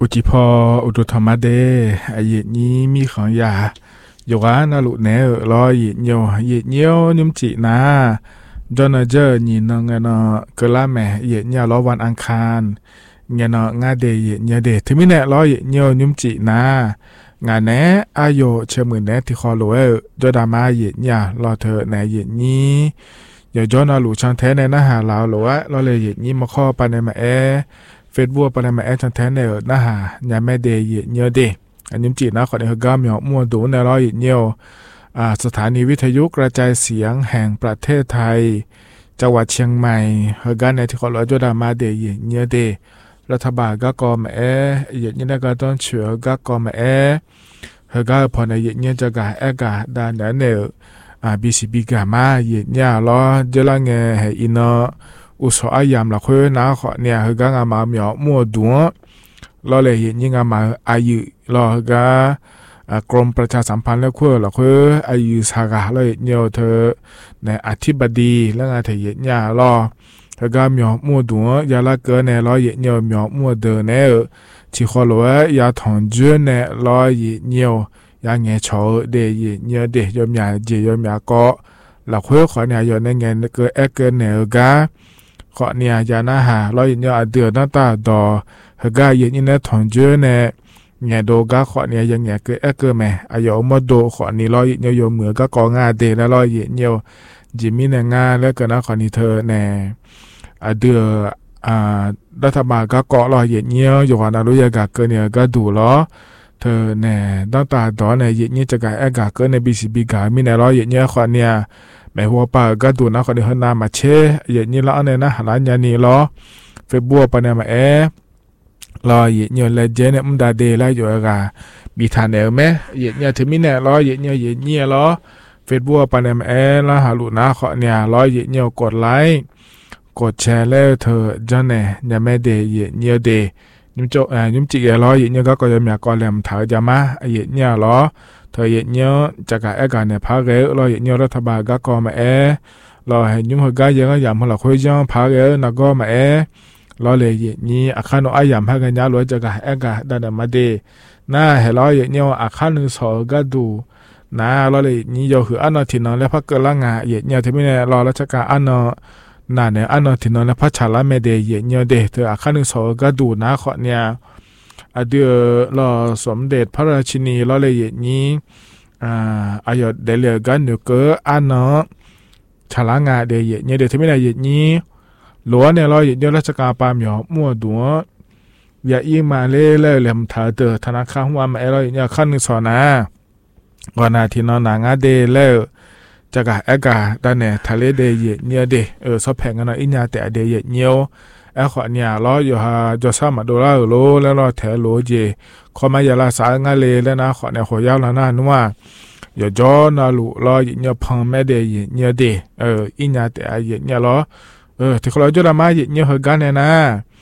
อุจิพออุตุธรรมะเดไอเย็ดนี้มีของยาอยู่ว่านาลุเนอรอเย็ดเนียวนิมจินาจนเจอหนีนงเนาะกะละแม่เย็ดเนียวรอวันอังคารเนาะงาเดเย็ดเนียเดถึงมิแน่รอเย็ดเนียวนิมจินางานแหนอายุเชื่อมือแหนที่คอโลจดามาเย็ดเนียรอเธอแหนเย็ดนี้อย่าย้อนเอาหลูช่างแท้ในหน้าหาเราหรือว่าเราเลยเย็ดนี้มาข้อไปในมาเฟซบุ๊กปนมาช่างแท้ในหน้าหายาแม่เดย์เย็ดเนียวเดอันนี้จีนะขอในกามหยอกมัวดูในรอเย็ดเนียวสถานีวิทยุกระจายเสียงแห่งประเทศไทยจังหวัดเชียงใหม่เฮกันในที่ขอรอจดามาเดย์เย็ดเนียวเดรัฐบาลก็กอมเย็ดนี้ก็ต้องเชื่อก็กอมเฮกันพอในเย็ดนี้จะกากาดานเนอBCB กามาเย็ดเนี่ยรอเจริญเงให้อินอุศอายามละคุยนะขอเนี่ยเฮกันมาเหมียวมัวดัวรอเลยเย็ดนี้มาอายุรอเฮกันกรมประชาสัมพันธ์และคุยละคุยอายุสากาเลยเนี่ยเธอในอธิบดีแล้วงานเธอเย็ดเนี่ยรอเฮกันเหมียวมัวดัวยาละเกินในรอเย็ดเนี่ยเหมียวมัวเดินเนี่ยที่ขอรู้ว่ายาถอนเจือในรอเย็ดเนี่ยยังไงชอเดยเนื้อเดยอมยาเจยอมยาก็หลักหัวขอเนี่ยอยู่ในเงินเกิดเกินเนื้อกาขอเนี่ยยาหน้าหาร้อยเนี่ยเดือดหน้าตาดอเฮกาเย็นเนี่ยถอนเจอเนี่ยเงี้ยโดกาขอเนี่ยยังเงี้ยเกิดเกินแม่อายุมาโดขอนี่ร้อยเนี่ยอยู่เหมือก็กองาเดแล้วร้อยเนี่ยจิมีเนี่ยงาแล้วก็นะขอนี่เธอเนี่ยเดือรัฐบาลก็เกาะร้อยเนี่ยอยู่ว่านารู้ยากาเกินเนี่ยก็ดูล้อเธอเนี่ยตั้งแต่ตอนในยี่นี่จะกลายกาเกินใน BCB กามีในร้อยยี่นี่คนเนี่ยแม่หัวป่าก็ดูนะคนที่เขานามาเช่ยี่นี่แล้วเนี่ยนะหลานยานี่ล้อเฟซบุ๊กปนมารอยี่นี่เลยเจเนี่ยมันได้เดย์แล้วอยู่กาบีทานเอลไหมยี่นี่ถึงมีเนี่ยร้อยยี่นี่ล้อเฟซบุ๊กปนมาแล้วหาลูกนะคนเนี่ยร้อยยี่นี่กดไลค์กดแชร์แล้วเธอจันเนี่ยยังไม่เดย์ยี่นี่เดย์ยุ่มจิล้อเย็นเนี่ยก็ยังมีก่อนแหลมถ่ายจะมาเย็นเนี่ยล้อเธอเย็นเนี่ยจะกะการเนี่ยพาเกล้อเย็นเนี่ยรัฐบาลก็กอมาล้อให้ยุ่มหัวก้ยังก็ยามหัวเราคุยจังพาเกล้นักก็มาล้อเลยเย็นนี่อาคารน้อยยามพากันยาล้อจะกะดันมาเดน่าให้ล้อเย็นเนี่ยอาคารหนึ่งสองก็ดูน่าล้อเลยนี่ยคืออันนอที่นอนแล้วพักเกิดละงาเย็นเนี่ยที่ไม่ได้ล้อราชการอันนอนั่นเนี่ยอันนั้นที่นอนแล้วพัชราเมเดย์เย็นเนี่ยเดเธออาคารหนึ่งสองก็ดูนะขอเนี่ยเดือรอสมเด็จพระราชินีรอเลยเย็นนี้อายุเดลียกันอยู่เกิดอันนั้นชลางาเดย์เย็นเนี่ยเดที่ไม่ได้เย็นนี้หลวงเนี่ยรอเย็นเนี่ยราชการปามหยอมั่วดัวอย่าอีมาเล่เล่เหลี่ยมถ่ายเตอธนาคารว่ามารอเย็นเนี่ยขั้นหนึ่งสองนะก่อนหน้าที่นอนหนังเดย์เล่จะกะด้านเนี่ยทะเลเดย์เนี่ยเดซบแพงกันหน่อยอินยาแต่เดย์เนี่ยขอเนี่ยล้ออยู่ฮะจะสามารถดูแลโลแล้วรอแถวโลเจขอมายาลาสางาเลแล้วนะขอเนี่ยขอยาวแล้วนะนัวอย่าจ้อนาลุล้อเนี่ยพังแม่เดย์เนี่ยเดอินยาแต่เนี่ยล้อที่เขาจะทำมาเนี่ยเฮกันเนี่ยนะ